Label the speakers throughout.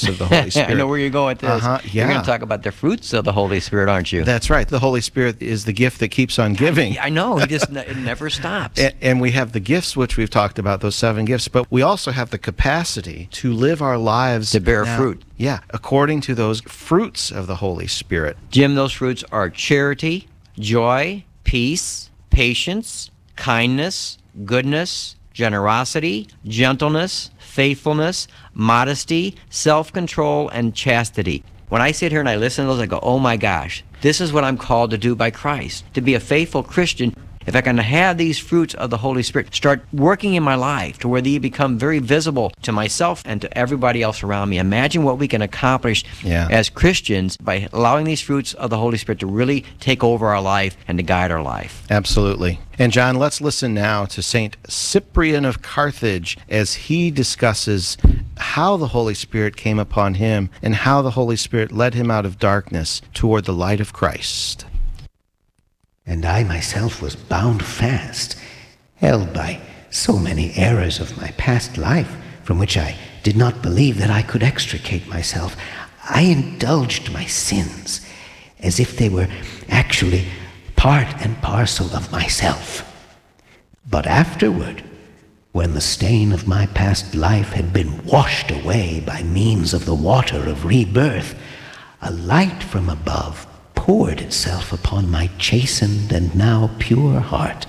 Speaker 1: gifts of the Holy Spirit.
Speaker 2: I know where you're going with this.
Speaker 1: Yeah.
Speaker 2: You're going to talk about the fruits of the Holy Spirit, aren't you?
Speaker 1: That's right. The Holy Spirit is the gift that keeps on giving.
Speaker 2: I know. It never stops.
Speaker 1: And we have the gifts, which we've talked about, those 7 gifts, but we also have the capacity to live our lives
Speaker 2: to bear fruit.
Speaker 1: Yeah, according to those fruits of the Holy Spirit.
Speaker 2: Jim, those fruits are charity, joy, peace, patience, kindness, goodness, generosity, gentleness, faithfulness, modesty, self-control, and chastity. When I sit here and I listen to those, I go, oh my gosh, this is what I'm called to do by Christ, to be a faithful Christian. If I can have these fruits of the Holy Spirit start working in my life to where they become very visible to myself and to everybody else around me, imagine what we can accomplish as Christians by allowing these fruits of the Holy Spirit to really take over our life and to guide our life.
Speaker 1: Absolutely. And John, let's listen now to St. Cyprian of Carthage as he discusses how the Holy Spirit came upon him and how the Holy Spirit led him out of darkness toward the light of Christ.
Speaker 3: And I myself was bound fast, held by so many errors of my past life, from which I did not believe that I could extricate myself. I indulged my sins as if they were actually part and parcel of myself. But afterward, when the stain of my past life had been washed away by means of the water of rebirth, a light from above poured itself upon my chastened and now pure heart.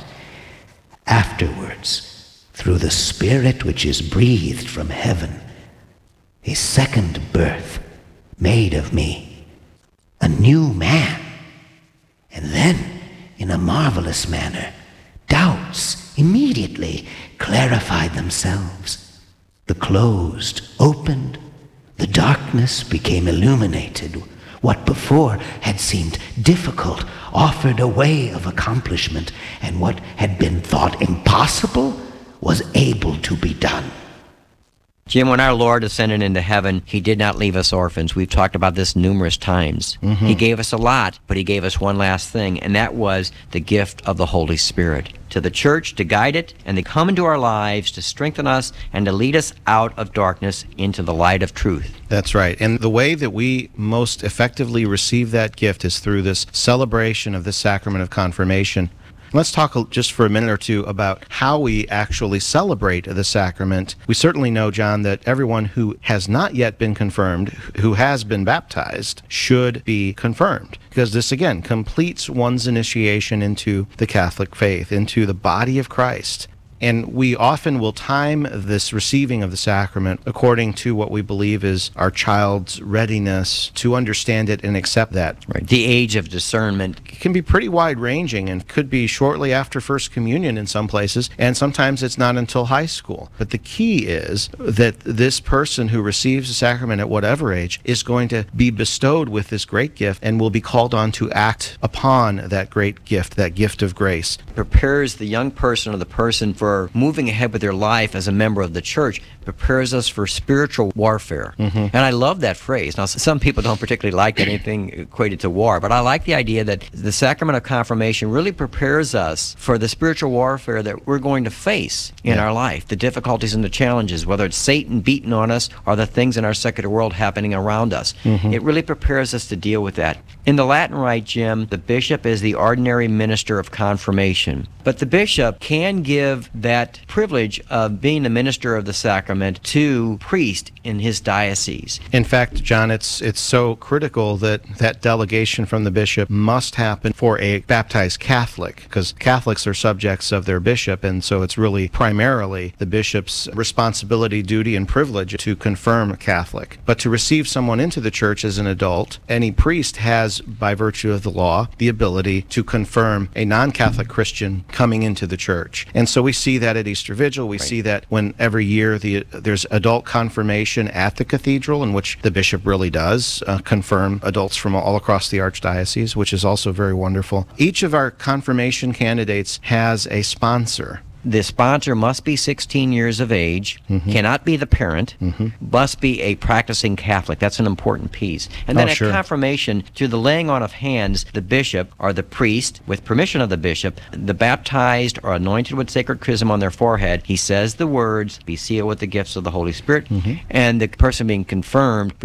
Speaker 3: Afterwards, through the Spirit which is breathed from heaven, a second birth made of me a new man. And then, in a marvelous manner, doubts immediately clarified themselves. The closed opened, the darkness became illuminated. What before had seemed difficult offered a way of accomplishment, and what had been thought impossible was able to be done.
Speaker 2: Jim, when our Lord ascended into heaven, he did not leave us orphans. We've talked about this numerous times. He gave us a lot, but he gave us one last thing, and that was the gift of the Holy Spirit to the church to guide it and to come into our lives to strengthen us and to lead us out of darkness into the light of truth.
Speaker 1: That's right. And the way that we most effectively receive that gift is through this celebration of the sacrament of confirmation. Let's talk just for a minute or two about how we actually celebrate the sacrament. We certainly know, John, that everyone who has not yet been confirmed, who has been baptized, should be confirmed. Because this, again, completes one's initiation into the Catholic faith, into the body of Christ. And we often will time this receiving of the sacrament according to what we believe is our child's readiness to understand it and accept that.
Speaker 2: Right. The age of discernment
Speaker 1: can be pretty wide-ranging and could be shortly after First Communion in some places, and sometimes it's not until high school. But the key is that this person who receives the sacrament at whatever age is going to be bestowed with this great gift and will be called on to act upon that great gift, that gift of grace.
Speaker 2: Prepares the young person or the person for moving ahead with their life as a member of the church, prepares us for spiritual warfare. And I love that phrase. Now, some people don't particularly like anything equated to war, but I like the idea that the sacrament of confirmation really prepares us for the spiritual warfare that we're going to face in our life, the difficulties and the challenges, whether it's Satan beating on us or the things in our secular world happening around us. It really prepares us to deal with that. In the Latin Rite, Jim, the bishop is the ordinary minister of confirmation, but the bishop can give that privilege of being the minister of the sacrament to priest in his diocese.
Speaker 1: In fact, John, it's so critical that that delegation from the bishop must happen for a baptized Catholic, because Catholics are subjects of their bishop, and so it's really primarily the bishop's responsibility, duty, and privilege to confirm a Catholic. But to receive someone into the church as an adult, any priest has, by virtue of the law, the ability to confirm a non-Catholic Christian coming into the church. And so we see that at Easter Vigil. We see that when every year there's adult confirmation at the cathedral, in which the bishop really does confirm adults from all across the archdiocese, which is also very wonderful. Each of our confirmation candidates has a sponsor.
Speaker 2: The sponsor must be 16 years of age, cannot be the parent, must be a practicing Catholic. That's an important piece. And then at confirmation, through the laying on of hands, the bishop or the priest, with permission of the bishop, the baptized or anointed with sacred chrism on their forehead, he says the words, be sealed with the gifts of the Holy Spirit, and the person being confirmed